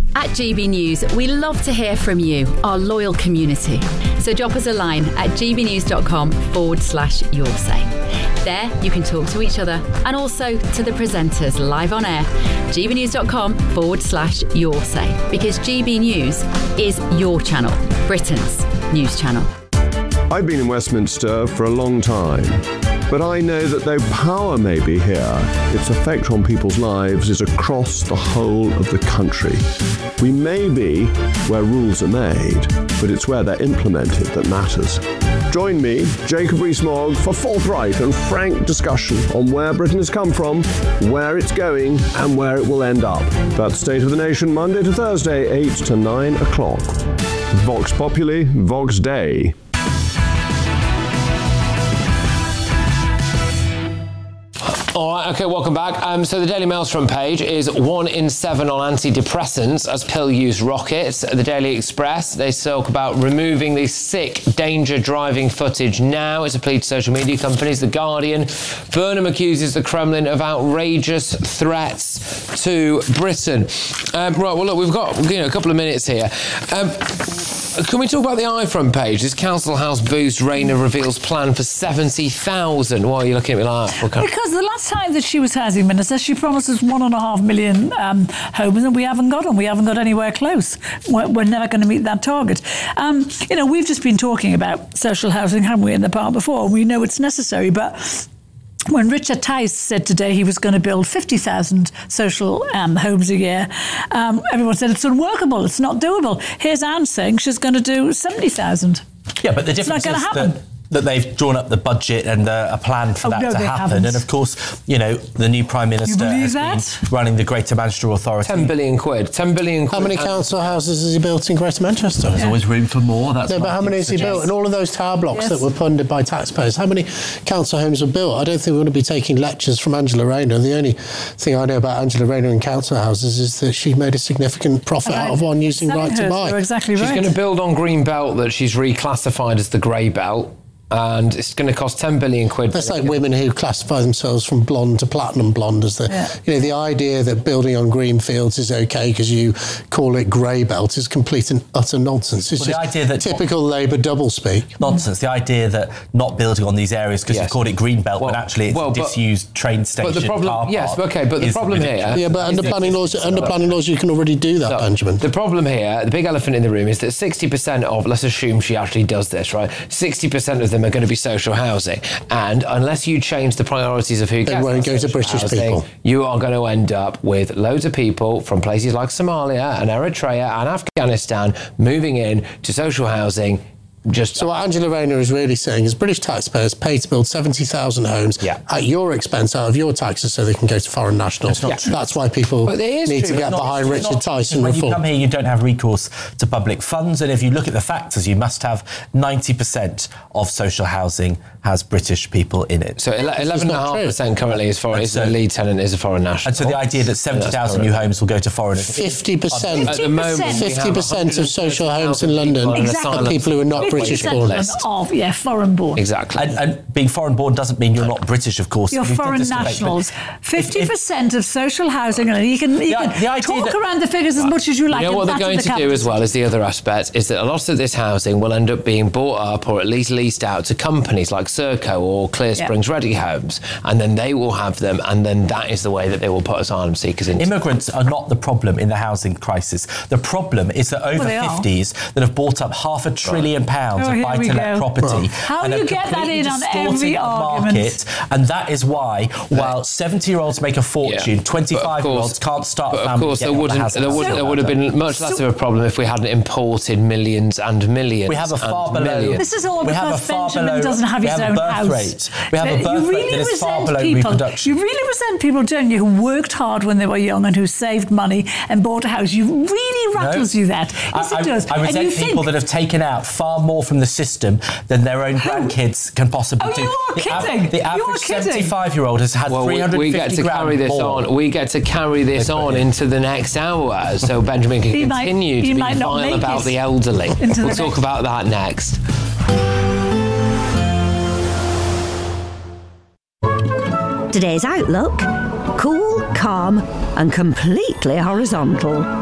At GB News, we love to hear from you, our loyal community. So drop us a line at gbnews.com/your say. There you can talk to each other and also to the presenters live on air. gbnews.com/your say, because GB News is your channel, Britain's news channel. I've been in Westminster for a long time, but I know that though power may be here, its effect on people's lives is across the whole of the country. We may be where rules are made, but it's where they're implemented that matters. Join me, Jacob Rees-Mogg, for forthright and frank discussion on where Britain has come from, where it's going, and where it will end up. That's State of the Nation, Monday to Thursday, 8 to 9 o'clock. Vox Populi, Vox Dei. All right, okay, welcome back. So the Daily Mail's front page is 1 in 7 on antidepressants as pill use rockets. The Daily Express, they talk about removing the sick danger driving footage now. It's a plea to social media companies. The Guardian, Burnham accuses the Kremlin of outrageous threats to Britain. Right, well, look, we've got a couple of minutes here. Can we talk about the iFront page? This Council House boost, Rayner reveals plan for 70,000. Why are you looking at me like that? Because the last time that she was housing minister, she promised us 1.5 million homes, and we haven't got them. We haven't got anywhere close. We're never going to meet that target. We've just been talking about social housing, haven't we, in the part before? We know it's necessary, but when Richard Tice said today he was going to build 50,000 social homes a year, everyone said it's unworkable, it's not doable. Here's Anne saying she's going to do 70,000. Yeah, but the difference is that they've drawn up the budget and a plan for that to happen. Haven't. And of course, the new Prime Minister has been running the Greater Manchester Authority. 10 billion quid. 10 billion quid. How many council houses has he built in Greater Manchester? There's always room for more. That's but how many has he built? And all of those tower blocks that were funded by taxpayers, how many council homes were built? I don't think we want to be taking lectures from Angela Rayner. The only thing I know about Angela Rayner and council houses is that she made a significant profit out of one using Right to Buy. Exactly right. She's going to build on Green Belt that she's reclassified as the Grey Belt. And it's going to cost 10 billion quid. That's like women who classify themselves from blonde to platinum blonde as the idea that building on green fields is okay because you call it grey belt is complete and utter nonsense. It's just the idea that typical Labour doublespeak. Nonsense. The idea that not building on these areas because you've called it green belt, but actually it's a disused train station. But the problem, but the problem here. Yeah, but under planning laws, you can already do that, Benjamin. The problem here, the big elephant in the room, is that 60% of, let's assume she actually does this, right? 60% of them are going to be social housing, and unless you change the priorities of who gets won't go to British people, you are going to end up with loads of people from places like Somalia and Eritrea and Afghanistan moving in to social housing. So what Angela Rayner is really saying is British taxpayers pay to build 70,000 homes at your expense, out of your taxes, so they can go to foreign nationals. That's why people need to get behind Richard Tyson reform. When you come here, you don't have recourse to public funds, and if you look at the factors, you must have 90% of social housing has British people in it. So 11.5% currently is foreign. The lead tenant is a foreign national. And so the idea that 70,000 new homes will go to foreigners. 50%. At the moment, 50% of social homes in London are people who are not British born. Foreign born. Exactly. And being foreign born doesn't mean you're not British, of course. You're foreign nationals. 50% of social housing, and you can talk around the figures as much as you like. You know what they're going to do as well, is the other aspect, is that a lot of this housing will end up being bought up or at least leased out to companies like Serco or Clear Springs Ready Homes, and then they will have them, and then that is the way that they will put asylum seekers in. Immigrants are not the problem in the housing crisis. The problem is that over 50s that have bought up £500 billion of buy-to-let property. How do you get that in on every argument? And that is why, while 70-year-olds make a fortune, 25-year-olds can't start a family. Of course, there would have been much less of a problem if we hadn't imported millions and millions. We have a far below. This is all because Benjamin doesn't have his own house. We have a birth rate that is far below reproduction. You really resent people, don't you, who worked hard when they were young and who saved money and bought a house. You really rattles you that. Yes, it does. I resent people that have taken out far more from the system than their own grandkids can possibly do. You are kidding. The average 75-year-old has had 350 we get to carry this more. on. We get to carry this on into the next hour, so Benjamin can continue to be vile about the elderly. We'll talk about that next. Today's Outlook: cool, calm and completely horizontal.